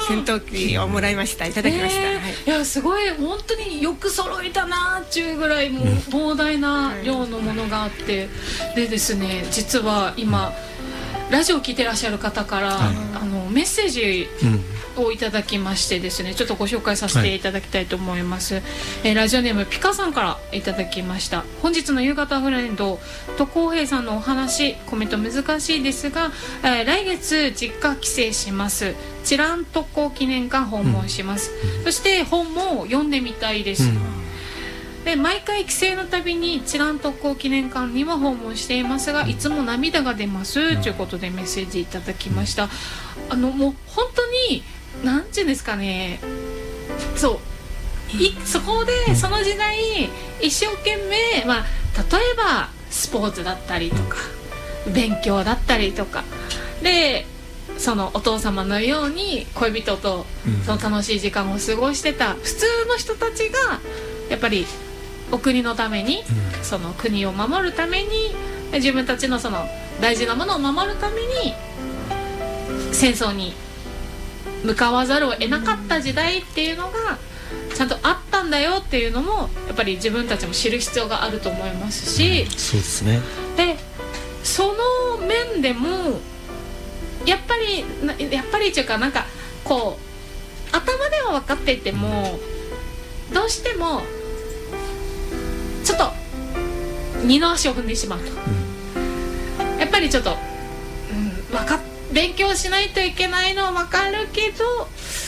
戦闘機をもらいました。いただきました、はい、 いやすごい本当によく揃えたなっていうぐらいもう膨大な量のものがあって、でですね、実は今、ラジオを聞いてらっしゃる方から、メッセージをいただきましてですね、ちょっとご紹介させていただきたいと思います、ラジオネームピカさんからいただきました。本日の夕方フレンドとこうへいさんのお話、コメント難しいですが、来月実家帰省します。チラン特攻記念館訪問します、そして本も読んでみたいです、で毎回帰省のたびにチラン特攻記念館には訪問していますが、いつも涙が出ますということでメッセージいただきました。もう本当になんていうんですかね、そこでその時代一生懸命、例えばスポーツだったりとか、勉強だったりとかで、そのお父様のように恋人とその楽しい時間を過ごしてた普通の人たちが、やっぱりお国のために、その国を守るために、自分たちのその大事なものを守るために戦争に向かわざるを得なかった時代っていうのがちゃんとあったんだよっていうのも、やっぱり自分たちも知る必要があると思いますし、 そうですね。 でその面でもやっぱりっていうか、なんかこう頭では分かっていても、どうしてもちょっと二の足を踏んでしまうと、やっぱりちょっと、勉強しないといけないのは分かるけど、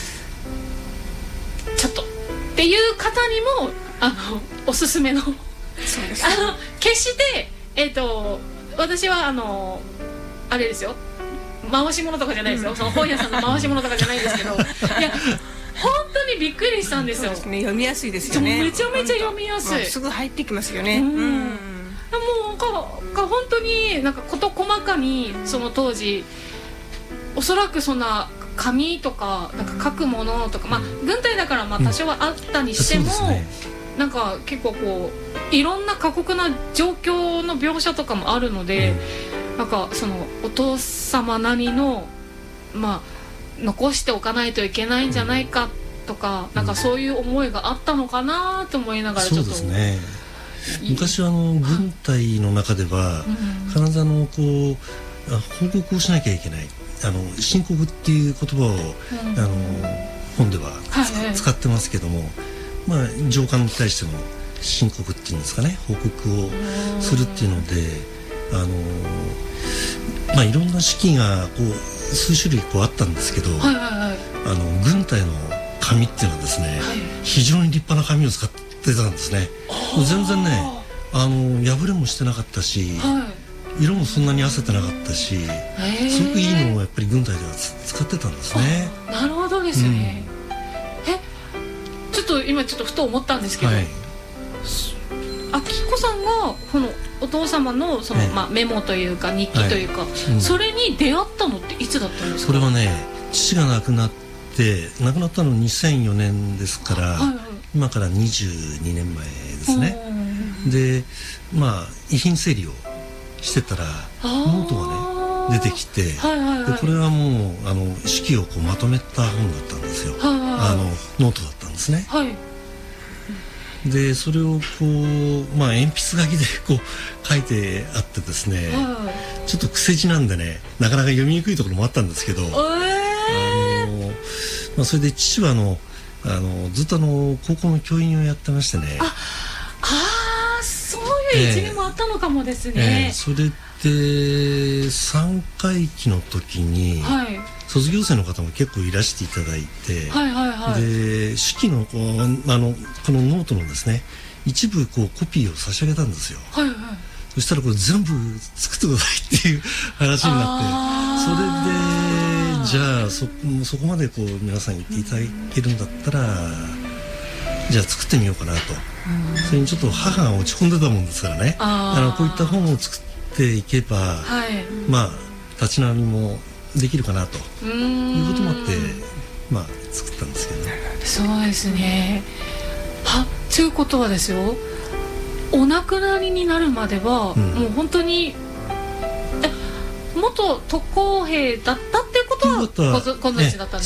ちょっとっていう方にもおすすめの、そうです、決して私はあれですよ、回し物とかじゃないですよ、その本屋さんの回し物とかじゃないんですけど、いや本当にびっくりしたんですよ。 そうですね、読みやすいですよね。 めちゃめちゃ読みやすい、 すぐ入ってきますよね。 もう本当になんか事細かに、その当時おそらくそんな紙とかなんか書くものとか、軍隊だから多少はあったにしても、なんか結構こういろんな過酷な状況の描写とかもあるので、なんかそのお父様なりの残しておかないといけないんじゃないかとか、なんかそういう思いがあったのかなと思いながら、ちょっとそうですね。昔は軍隊の中では必ずこう報告をしなきゃいけない、申告っていう言葉を、本では使ってますけども、上官に対しての申告っていうんですかね、報告をするっていうので、いろんな指揮がこう数種類あったんですけど、軍隊の紙っていうのはですね、非常に立派な紙を使ってたんですね。全然ね、破れもしてなかったし、色もそんなに褪せてなかったし、すごくいいのをやっぱり軍隊では使ってたんですね。 なるほどですね。ちょっと今ふと思ったんですけど、明子さんがこのお父様のその、メモというか日記というか、それに出会ったのっていつだったんですか？ それはね、父が亡くなったの2004年ですから、今から22年前ですね。で遺品整理をしてたらノートがね出てきて、でこれはもう手記をまとめた本だったんですよ。ノートだったんですね。でそれを鉛筆書きで書いてあってですね、ちょっと癖字なんでね、なかなか読みにくいところもあったんですけど、それで父はずっと高校の教員をやってましてね。 そういう一面もあったのかもですね。 それで3回忌の時に、卒業生の方も結構いらしていただいて、で手記のこのノートのですね、一部コピーを差し上げたんですよ。そしたらこれ全部作ってくださいっていう話になって、それでじゃあそこまで皆さんに言っていただけるんだったら、じゃあ作ってみようかなと。それにちょっと母が落ち込んでたもんですからね、こういった本を作っていけば、立ち直りもできるかなということもあって作ったんですけどね。 そうですね。ということはですよ、お亡くなりになるまでは、もう本当に元特攻兵だったっていうことはご存知だったんですか？